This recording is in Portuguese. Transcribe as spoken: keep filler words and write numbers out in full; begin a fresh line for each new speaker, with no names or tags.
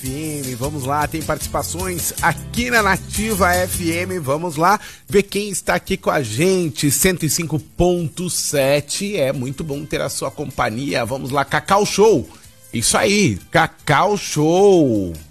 M. Vamos lá, tem participações aqui na Nativa F M. Vamos lá ver quem está aqui com a gente. cento e cinco ponto sete. É muito bom ter a sua companhia. Vamos lá, Cacau Show. Isso aí, Cacau Show.